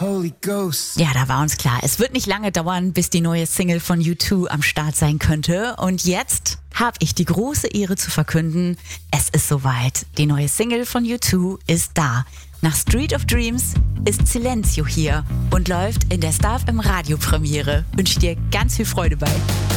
Holy Ghost. Ja, da war uns klar, es wird nicht lange dauern, bis die neue Single von U2 am Start sein könnte. Und jetzt habe ich die große Ehre zu verkünden, es ist soweit. Die neue Single von U2 ist da. Nach Street of Dreams ist Silencio hier und läuft in der Star FM Radio Premiere. Wünsche dir ganz viel Freude bei.